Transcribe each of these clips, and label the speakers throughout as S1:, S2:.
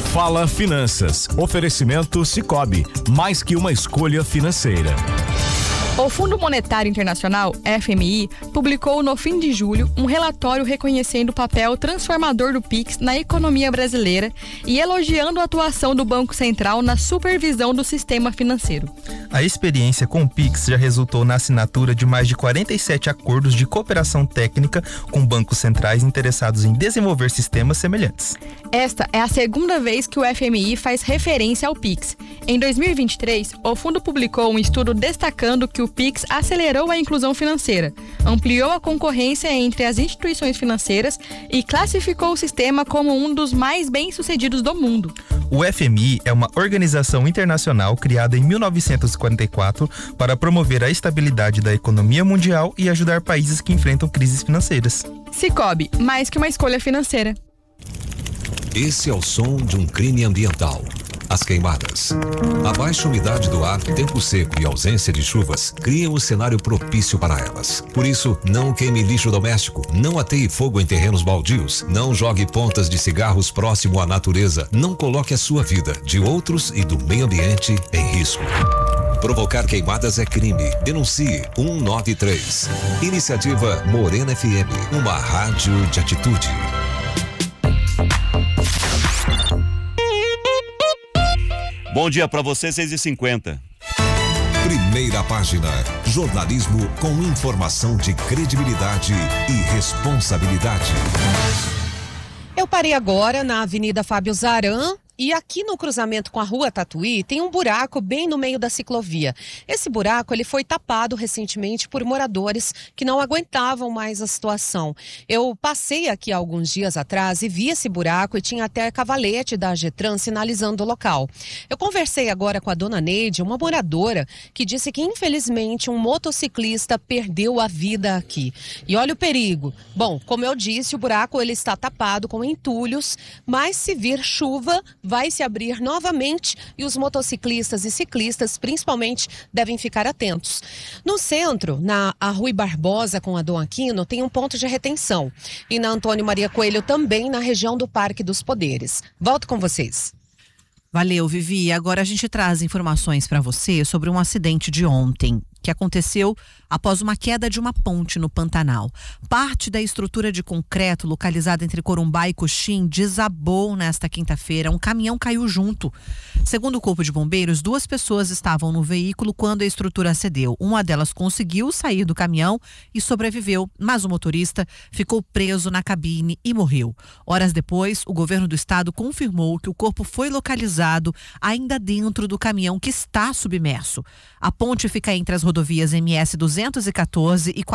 S1: Fala Finanças. Oferecimento Sicoob. Mais que uma escolha financeira.
S2: O Fundo Monetário Internacional, FMI, publicou no fim de julho um relatório reconhecendo o papel transformador do Pix na economia brasileira e elogiando a atuação do Banco Central na supervisão do sistema financeiro.
S3: A experiência com o Pix já resultou na assinatura de mais de 47 acordos de cooperação técnica com bancos centrais interessados em desenvolver sistemas semelhantes.
S2: Esta é a segunda vez que o FMI faz referência ao Pix. Em 2023, o fundo publicou um estudo destacando que o Pix acelerou a inclusão financeira, ampliou a concorrência entre as instituições financeiras e classificou o sistema como um dos mais bem-sucedidos do mundo.
S3: O FMI é uma organização internacional criada em 1944 para promover a estabilidade da economia mundial e ajudar países que enfrentam crises financeiras.
S2: Sicoob, mais que uma escolha financeira.
S4: Esse é o som de um crime ambiental. As queimadas. A baixa umidade do ar, tempo seco e ausência de chuvas criam o cenário propício para elas. Por isso, não queime lixo doméstico, não ateie fogo em terrenos baldios, não jogue pontas de cigarros próximo à natureza, não coloque a sua vida, de outros e do meio ambiente em risco. Provocar queimadas é crime. Denuncie 193. Iniciativa Morena FM, uma rádio de atitude.
S5: Bom dia para você, 6h50.
S4: Primeira página. Jornalismo com informação de credibilidade e responsabilidade.
S6: Eu parei agora na Avenida Fábio Zaran. E aqui no cruzamento com a Rua Tatuí tem um buraco bem no meio da ciclovia. Esse buraco ele foi tapado recentemente por moradores que não aguentavam mais a situação. Eu passei aqui alguns dias atrás e vi esse buraco e tinha até cavalete da AGETRAN sinalizando o local. Eu conversei agora com a dona Neide, uma moradora, que disse que infelizmente um motociclista perdeu a vida aqui. E olha o perigo. Bom, como eu disse, o buraco ele está tapado com entulhos, mas se vir chuva, vai se abrir novamente e os motociclistas e ciclistas, principalmente, devem ficar atentos. No centro, na Rui Barbosa com a Dom Aquino, tem um ponto de retenção. E na Antônio Maria Coelho também, na região do Parque dos Poderes. Volto com vocês.
S7: Valeu, Vivi. Agora a gente traz informações para você sobre um acidente de ontem que aconteceu após uma queda de uma ponte no Pantanal. Parte da estrutura de concreto localizada entre Corumbá e Coxim desabou nesta quinta-feira. Um caminhão caiu junto. Segundo o Corpo de Bombeiros, 2 pessoas estavam no veículo quando a estrutura cedeu. Uma delas conseguiu sair do caminhão e sobreviveu, mas o motorista ficou preso na cabine e morreu. Horas depois, o governo do estado confirmou que o corpo foi localizado ainda dentro do caminhão que está submerso. A ponte fica entre as rodovias MS 214 e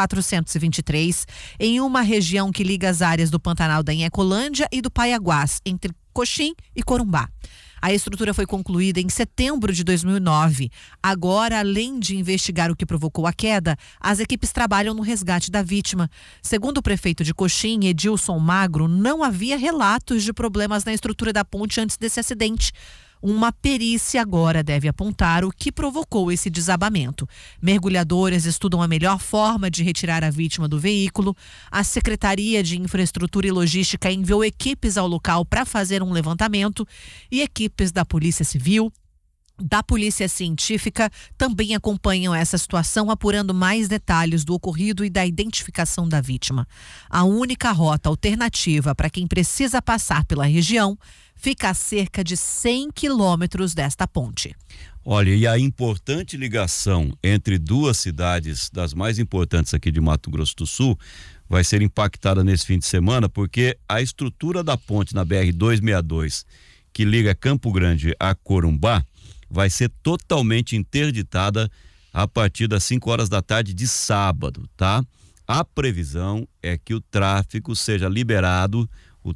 S7: 423, em uma região que liga as áreas do Pantanal da Inhacolândia e do Paiaguás, entre Coxim e Corumbá. A estrutura foi concluída em setembro de 2009. Agora, além de investigar o que provocou a queda, as equipes trabalham no resgate da vítima. Segundo o prefeito de Coxim, Edilson Magro, não havia relatos de problemas na estrutura da ponte antes desse acidente. Uma perícia agora deve apontar o que provocou esse desabamento. Mergulhadores estudam a melhor forma de retirar a vítima do veículo. A Secretaria de Infraestrutura e Logística enviou equipes ao local para fazer um levantamento e equipes da Polícia Civil, da Polícia Científica também acompanham essa situação, apurando mais detalhes do ocorrido e da identificação da vítima. A única rota alternativa para quem precisa passar pela região fica a cerca de 100 quilômetros desta ponte.
S5: Olha, e a importante ligação entre 2 cidades das mais importantes aqui de Mato Grosso do Sul vai ser impactada nesse fim de semana, porque a estrutura da ponte na BR-262, que liga Campo Grande a Corumbá, vai ser totalmente interditada a partir das 5 horas da tarde de sábado, tá? A previsão é que o tráfego seja liberado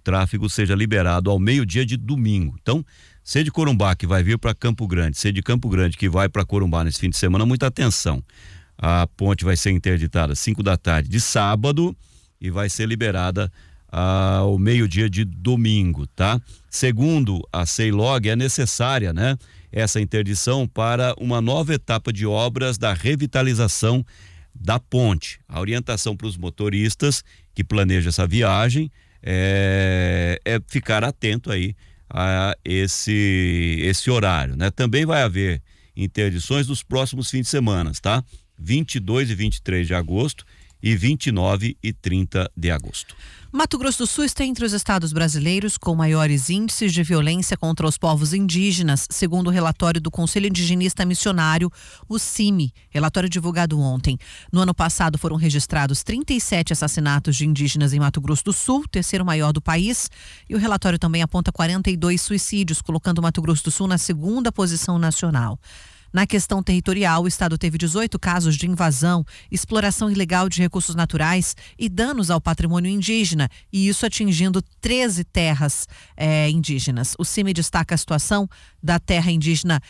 S5: ao meio-dia de domingo. Então, se é de Corumbá que vai vir para Campo Grande, se é de Campo Grande que vai para Corumbá nesse fim de semana, muita atenção. A ponte vai ser interditada às 5 da tarde de sábado e vai ser liberada ao meio-dia de domingo, tá? Segundo a Ceilog, é necessária, né, essa interdição para uma nova etapa de obras da revitalização da ponte. A orientação para os motoristas que planejam essa viagem é ficar atento aí esse horário, né? Também vai haver interdições nos próximos fins de semana, tá? 22 e 23 de agosto e 29 e 30 de agosto.
S7: Mato Grosso do Sul está entre os estados brasileiros com maiores índices de violência contra os povos indígenas, segundo o relatório do Conselho Indigenista Missionário, o CIMI, relatório divulgado ontem. No ano passado foram registrados 37 assassinatos de indígenas em Mato Grosso do Sul, terceiro maior do país, e o relatório também aponta 42 suicídios, colocando o Mato Grosso do Sul na segunda posição nacional. Na questão territorial, o estado teve 18 casos de invasão, exploração ilegal de recursos naturais e danos ao patrimônio indígena, e isso atingindo 13 terras indígenas. O CIMI destaca a situação da terra indígena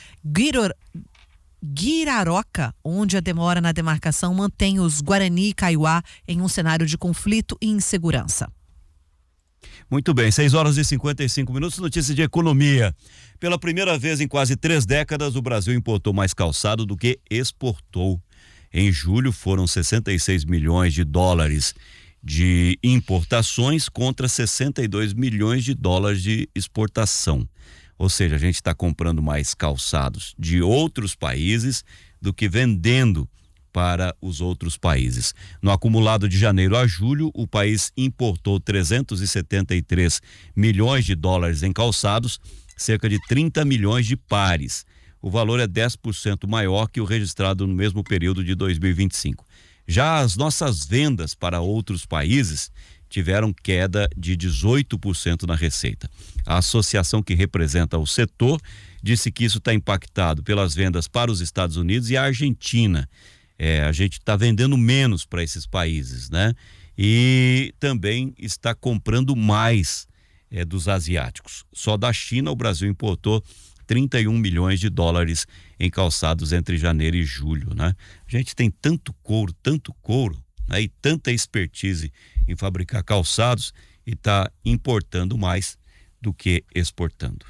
S7: Guiraroca, onde a demora na demarcação mantém os Guarani e Kaiowá em um cenário de conflito e insegurança.
S5: Muito bem, 6 horas e 55 minutos, notícia de economia. Pela primeira vez em quase 3 décadas, o Brasil importou mais calçado do que exportou. Em julho foram 66 milhões de dólares de importações contra 62 milhões de dólares de exportação. Ou seja, a gente está comprando mais calçados de outros países do que vendendo para os outros países. No acumulado de janeiro a julho, o país importou 373 milhões de dólares em calçados, cerca de 30 milhões de pares. O valor é 10% maior que o registrado no mesmo período de 2025. Já as nossas vendas para outros países tiveram queda de 18% na receita. A associação que representa o setor disse que isso está impactado pelas vendas para os Estados Unidos e a Argentina. A gente está vendendo menos para esses países, né? E também está comprando mais dos asiáticos. Só da China o Brasil importou 31 milhões de dólares em calçados entre janeiro e julho, né? A gente tem tanto couro, né? E tanta expertise em fabricar calçados e está importando mais do que exportando.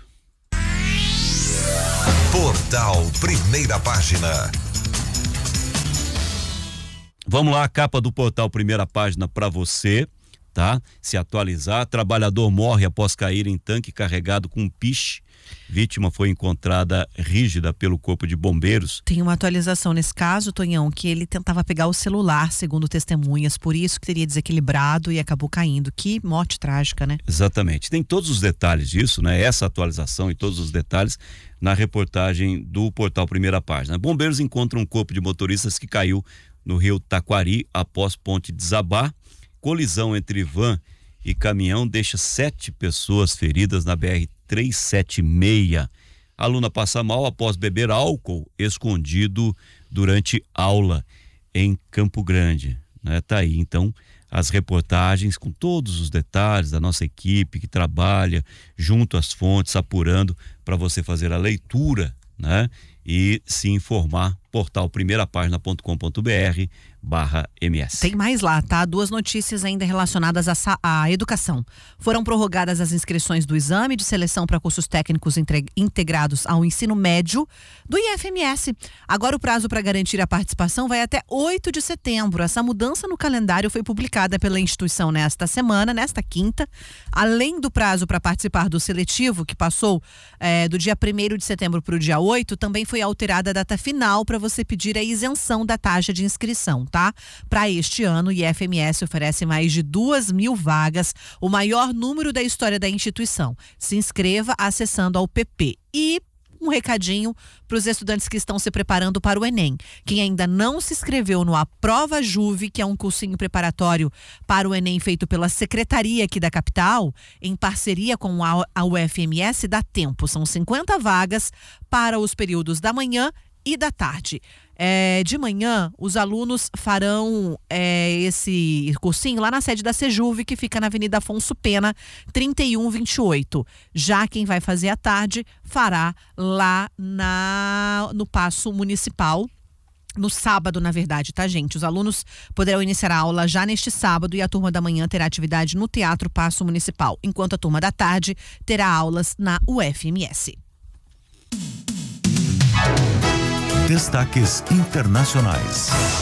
S4: Portal Primeira Página.
S5: Vamos lá, a capa do portal Primeira Página para você, tá? Se atualizar. Trabalhador morre após cair em tanque carregado com piche. Vítima foi encontrada rígida pelo Corpo de Bombeiros.
S7: Tem uma atualização nesse caso, Tonhão, que ele tentava pegar o celular, segundo testemunhas, por isso que teria desequilibrado e acabou caindo. Que morte trágica, né?
S5: Exatamente. Tem todos os detalhes disso, né? Essa atualização e todos os detalhes na reportagem do portal Primeira Página. Bombeiros encontram um corpo de motoristas que caiu no rio Taquari após ponte desabar. Colisão entre van e caminhão deixa 7 pessoas feridas na BR-376. A aluna passa mal após beber álcool escondido durante aula em Campo Grande, né? Tá aí então as reportagens com todos os detalhes da nossa equipe que trabalha junto às fontes, apurando para você fazer a leitura, né? E se informar, portal primeirapagina.com.br/ms.
S7: Tem mais lá, tá? 2 notícias ainda relacionadas à educação. Foram prorrogadas as inscrições do exame de seleção para cursos técnicos integrados ao ensino médio do IFMS. Agora o prazo para garantir a participação vai até 8 de setembro. Essa mudança no calendário foi publicada pela instituição nesta semana, nesta quinta. Além do prazo para participar do seletivo, que passou do dia 1º de setembro para o dia 8, também foi alterada a data final para você pedir a isenção da taxa de inscrição, tá? Para este ano, o IFMS oferece mais de 2.000 vagas, o maior número da história da instituição. Se inscreva acessando ao PP. E um recadinho para os estudantes que estão se preparando para o Enem. Quem ainda não se inscreveu no Aprova Juve, que é um cursinho preparatório para o Enem feito pela Secretaria aqui da capital, em parceria com a UFMS, dá tempo. São 50 vagas para os períodos da manhã e da tarde. De manhã, os alunos farão esse cursinho lá na sede da Sejuve, que fica na Avenida Afonso Pena, 3128. Já quem vai fazer à tarde fará lá no Paço Municipal. No sábado, na verdade, tá, gente? Os alunos poderão iniciar a aula já neste sábado e a turma da manhã terá atividade no Teatro Paço Municipal, enquanto a turma da tarde terá aulas na UFMS.
S1: Destaques internacionais.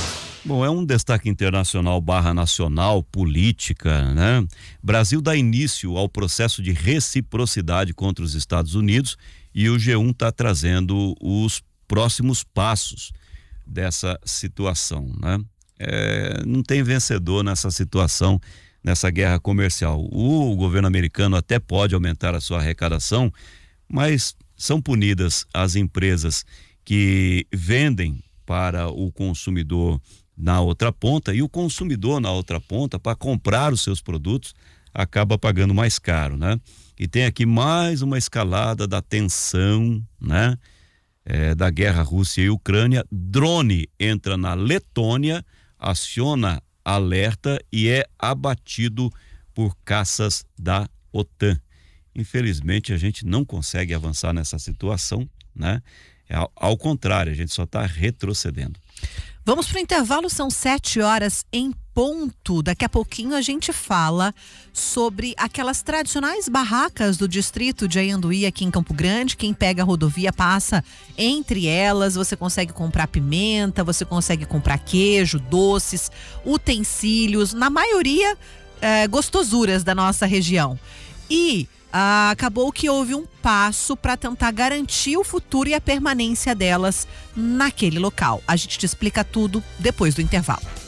S5: Bom, é um destaque internacional / nacional, política, né? Brasil dá início ao processo de reciprocidade contra os Estados Unidos e o G1 está trazendo os próximos passos dessa situação, né? Não tem vencedor nessa situação, nessa guerra comercial. O governo americano até pode aumentar a sua arrecadação, mas são punidas as empresas que vendem para o consumidor na outra ponta, e o consumidor na outra ponta, para comprar os seus produtos, acaba pagando mais caro, né? E tem aqui mais uma escalada da tensão, né? Da guerra Rússia e Ucrânia. Drone entra na Letônia, aciona alerta e é abatido por caças da OTAN. Infelizmente, a gente não consegue avançar nessa situação, né? Ao contrário, a gente só está retrocedendo.
S7: Vamos para o intervalo, são 7h em ponto. Daqui a pouquinho a gente fala sobre aquelas tradicionais barracas do distrito de Anhanduí aqui em Campo Grande. Quem pega a rodovia passa entre elas, você consegue comprar pimenta, você consegue comprar queijo, doces, utensílios, na maioria gostosuras da nossa região. E acabou que houve um passo para tentar garantir o futuro e a permanência delas naquele local. A gente te explica tudo depois do intervalo.